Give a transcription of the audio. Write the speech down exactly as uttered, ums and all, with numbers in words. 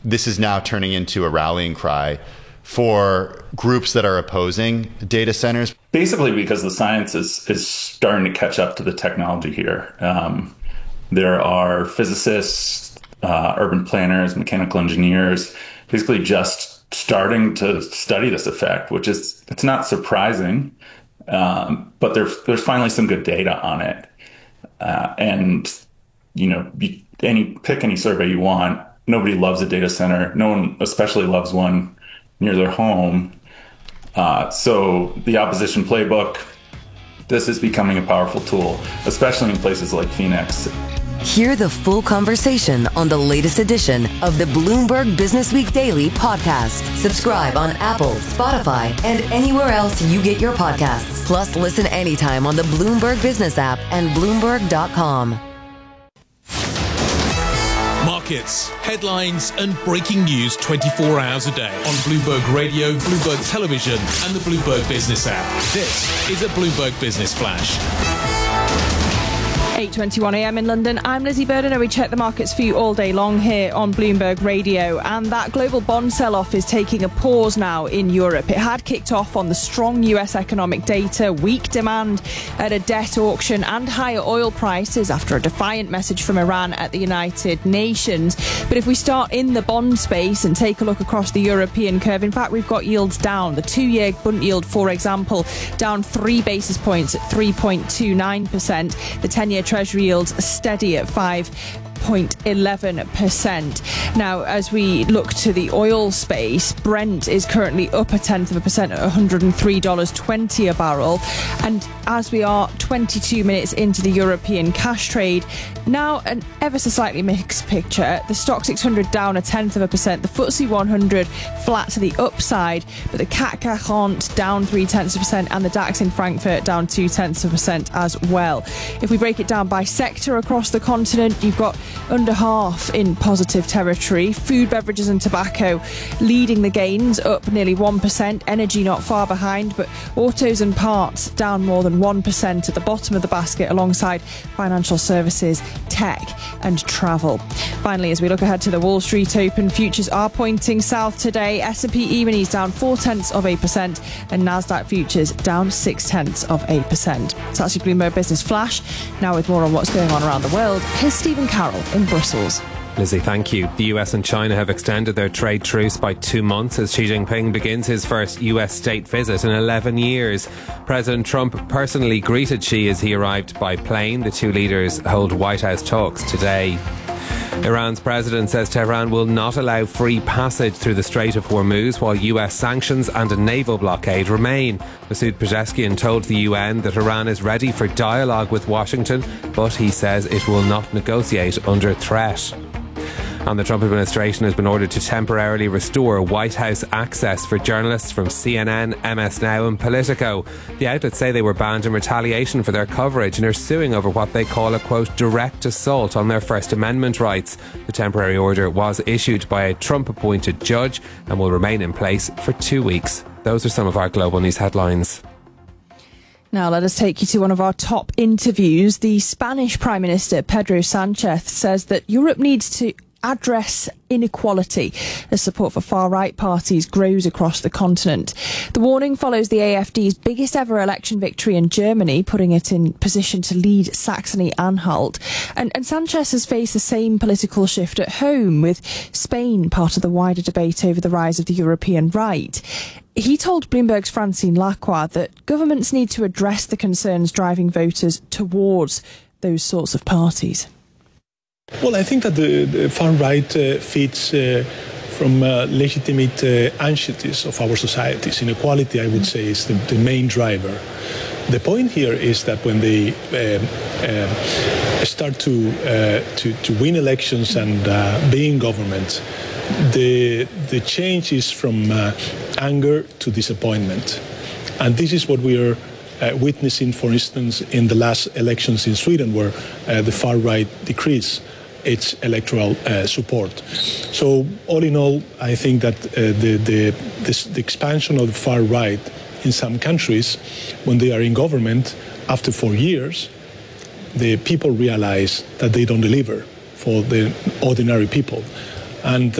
this is now turning into a rallying cry for groups that are opposing data centers? Basically because the science is, is starting to catch up to the technology here. Um, there are physicists, uh, urban planners, mechanical engineers, basically just starting to study this effect, which is, it's not surprising, um, but there's, there's finally some good data on it. Uh, and, you know, you, any pick any survey you want, nobody loves a data center. No one especially loves one near their home. Uh, so the opposition playbook, this is becoming a powerful tool, especially in places like Phoenix. Hear the full conversation on the latest edition of the Bloomberg Business Week Daily podcast. Subscribe on Apple, Spotify, and anywhere else you get your podcasts. Plus, listen anytime on the Bloomberg Business app and Bloomberg dot com. Markets, headlines, and breaking news twenty-four hours a day on Bloomberg Radio, Bloomberg Television, and the Bloomberg Business app. This is a Bloomberg Business Flash. eight twenty-one a.m. in London. I'm Lizzie Burden, and we check the markets for you all day long here on Bloomberg Radio. And that global bond sell-off is taking a pause now in Europe. It had kicked off on the strong U S economic data, weak demand at a debt auction, and higher oil prices after a defiant message from Iran at the United Nations. But if we start in the bond space and take a look across the European curve, in fact, we've got yields down. The two-year Bund yield, for example, down three basis points at three point two nine percent. The ten-year Treasury yields steady at five point one one percent. Now, as we look to the oil space, Brent is currently up a tenth of a percent at one hundred three dollars twenty a barrel. And as we are twenty-two minutes into the European cash trade, now an ever so slightly mixed picture. The Stock six hundred down a tenth of a percent, the F T S E one hundred flat to the upside, but the C A C forty down three tenths of a percent, and the DAX in Frankfurt down two tenths of a percent as well. If we break it down by sector across the continent, you've got under half in positive territory. Food, beverages and tobacco leading the gains, up nearly one percent. Energy not far behind, but autos and parts down more than one percent at the bottom of the basket, alongside financial services, tech and travel. Finally, as we look ahead to the Wall Street Open, futures are pointing south today. S and P E-minis down four tenths of a percent, and Nasdaq futures down six tenths of a percent. So that's your Bloomberg Business Flash. Now with more on what's going on around the world, here's Stephen Carroll in Brussels. Lizzie, thank you. The U S and China have extended their trade truce by two months as Xi Jinping begins his first U S state visit in eleven years. President Trump personally greeted Xi as he arrived by plane. The two leaders hold White House talks today. Iran's president says Tehran will not allow free passage through the Strait of Hormuz while U S sanctions and a naval blockade remain. Masoud Pezeshkian told the U N that Iran is ready for dialogue with Washington, but he says it will not negotiate under threat. And the Trump administration has been ordered to temporarily restore White House access for journalists from C N N, M S Now and Politico. The outlets say they were banned in retaliation for their coverage and are suing over what they call a, quote, direct assault on their First Amendment rights. The temporary order was issued by a Trump-appointed judge and will remain in place for two weeks. Those are some of our global news headlines. Now let us take you to one of our top interviews. The Spanish Prime Minister, Pedro Sanchez, says that Europe needs to address inequality as support for far-right parties grows across the continent. The warning follows the A F D's biggest ever election victory in Germany, putting it in position to lead Saxony-Anhalt. And, and Sanchez has faced the same political shift at home, with Spain part of the wider debate over the rise of the European right. He told Bloomberg's Francine Lacroix that governments need to address the concerns driving voters towards those sorts of parties. Well, I think that the, the far right uh, fits uh, from uh, legitimate uh, anxieties of our societies. Inequality, I would say, is the, the main driver. The point here is that when they um, uh, start to, uh, to to win elections and uh, be in government, the the change is from uh, anger to disappointment, and this is what we are uh, witnessing, for instance, in the last elections in Sweden, where uh, the far right decreased its electoral uh, support. So, all in all, I think that uh, the the, this, the expansion of the far right in some countries, when they are in government, after four years, the people realize that they don't deliver for the ordinary people. And